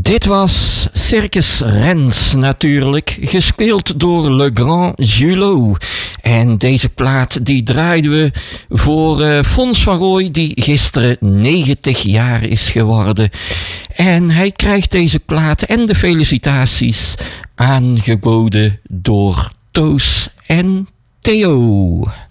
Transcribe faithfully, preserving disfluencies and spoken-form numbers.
Dit was Circus Rens natuurlijk, gespeeld door Le Grand Julot. En deze plaat die draaiden we voor uh, Fons van Rooij, die gisteren negentig jaar is geworden. En hij krijgt deze plaat en de felicitaties aangeboden door Toos en Theo.